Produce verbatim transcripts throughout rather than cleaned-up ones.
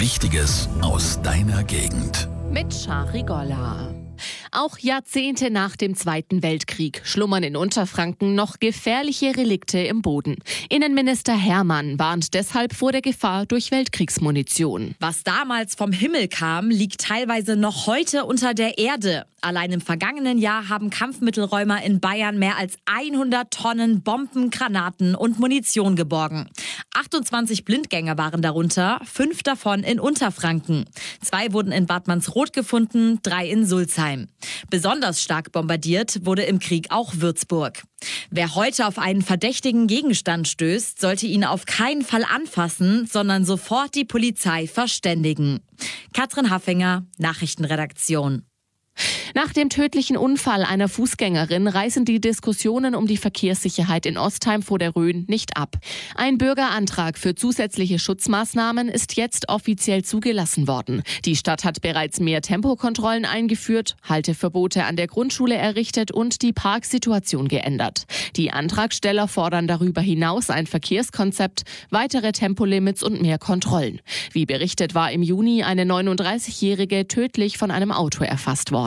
Wichtiges aus deiner Gegend. Mit Shari Golla. Auch Jahrzehnte nach dem Zweiten Weltkrieg schlummern in Unterfranken noch gefährliche Relikte im Boden. Innenminister Hermann warnt deshalb vor der Gefahr durch Weltkriegsmunition. Was damals vom Himmel kam, liegt teilweise noch heute unter der Erde. Allein im vergangenen Jahr haben Kampfmittelräumer in Bayern mehr als hundert Tonnen Bomben, Granaten und Munition geborgen. achtundzwanzig Blindgänger waren darunter, fünf davon in Unterfranken. Zwei wurden in Bad Mannsroth gefunden, drei in Sulzheim. Besonders stark bombardiert wurde im Krieg auch Würzburg. Wer heute auf einen verdächtigen Gegenstand stößt, sollte ihn auf keinen Fall anfassen, sondern sofort die Polizei verständigen. Katrin Haffinger, Nachrichtenredaktion. Nach dem tödlichen Unfall einer Fußgängerin reißen die Diskussionen um die Verkehrssicherheit in Ostheim vor der Rhön nicht ab. Ein Bürgerantrag für zusätzliche Schutzmaßnahmen ist jetzt offiziell zugelassen worden. Die Stadt hat bereits mehr Tempokontrollen eingeführt, Halteverbote an der Grundschule errichtet und die Parksituation geändert. Die Antragsteller fordern darüber hinaus ein Verkehrskonzept, weitere Tempolimits und mehr Kontrollen. Wie berichtet, war im Juni eine neununddreißigjährige tödlich von einem Auto erfasst worden.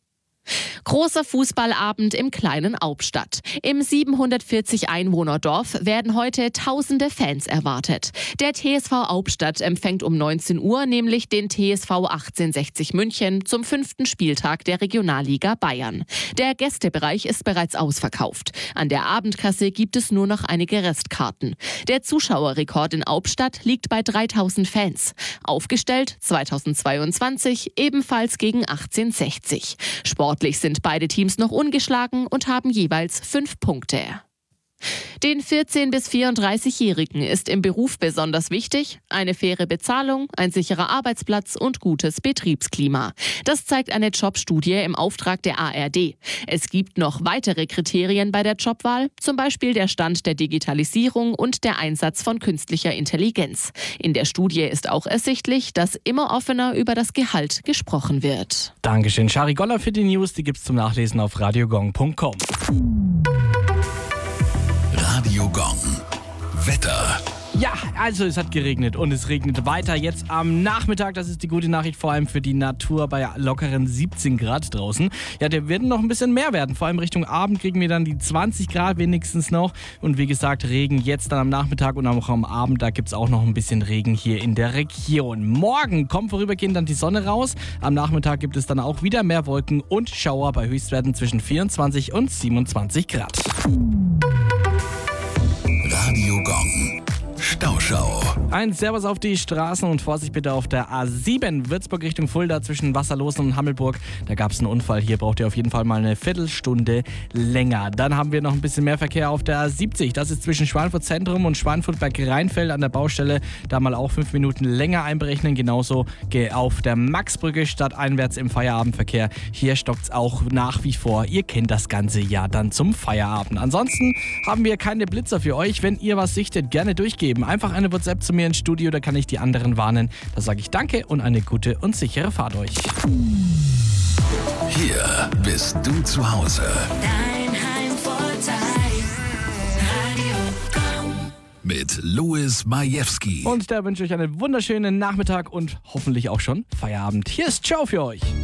Großer Fußballabend im kleinen Aubstadt. Im siebenhundertvierzig Einwohnerdorf werden heute tausende Fans erwartet. Der T S V Aubstadt empfängt um neunzehn Uhr nämlich den T S V achtzehnhundertsechzig München zum fünften Spieltag der Regionalliga Bayern. Der Gästebereich ist bereits ausverkauft. An der Abendkasse gibt es nur noch einige Restkarten. Der Zuschauerrekord in Aubstadt liegt bei dreitausend Fans. Aufgestellt zweitausendzweiundzwanzig ebenfalls gegen achtzehnhundertsechzig. Sportlich sind beide Teams noch ungeschlagen und haben jeweils fünf Punkte. Den vierzehn- bis vierunddreißigjährigen ist im Beruf besonders wichtig eine faire Bezahlung, ein sicherer Arbeitsplatz und gutes Betriebsklima. Das zeigt eine Jobstudie im Auftrag der A R D. Es gibt noch weitere Kriterien bei der Jobwahl, zum Beispiel der Stand der Digitalisierung und der Einsatz von künstlicher Intelligenz. In der Studie ist auch ersichtlich, dass immer offener über das Gehalt gesprochen wird. Dankeschön, Shari Golla für die News. Die gibt's zum Nachlesen auf radiogong punkt com. Radio Gong. Wetter. Ja, also es hat geregnet und es regnet weiter jetzt am Nachmittag. Das ist die gute Nachricht, vor allem für die Natur bei lockeren siebzehn Grad draußen. Ja, der werden noch ein bisschen mehr werden. Vor allem Richtung Abend kriegen wir dann die zwanzig Grad wenigstens noch. Und wie gesagt, Regen jetzt dann am Nachmittag und auch am Abend. Da gibt es auch noch ein bisschen Regen hier in der Region. Morgen kommt vorübergehend dann die Sonne raus. Am Nachmittag gibt es dann auch wieder mehr Wolken und Schauer bei Höchstwerten zwischen vierundzwanzig und siebenundzwanzig Grad. Radio Gong. Stauschau. Ein Servus auf die Straßen und Vorsicht bitte auf der A sieben Würzburg Richtung Fulda zwischen Wasserlosen und Hammelburg. Da gab es einen Unfall. Hier braucht ihr auf jeden Fall mal eine Viertelstunde länger. Dann haben wir noch ein bisschen mehr Verkehr auf der A siebzig. Das ist zwischen Schweinfurt Zentrum und Schweinfurt-Berg-Rheinfeld an der Baustelle. Da mal auch fünf Minuten länger einberechnen. Genauso auf der Maxbrücke stadteinwärts im Feierabendverkehr. Hier stockt es auch nach wie vor. Ihr kennt das ganze Jahr dann zum Feierabend. Ansonsten haben wir keine Blitzer für euch. Wenn ihr was sichtet, gerne durchgeben. Einfach eine WhatsApp zu mir ins Studio, da kann ich die anderen warnen. Da sage ich Danke und eine gute und sichere Fahrt euch. Hier bist du zu Hause. Dein Heimvorteil. Radio Gong. Mit Louis Majewski. Und da wünsche ich euch einen wunderschönen Nachmittag und hoffentlich auch schon Feierabend. Hier ist Ciao für euch.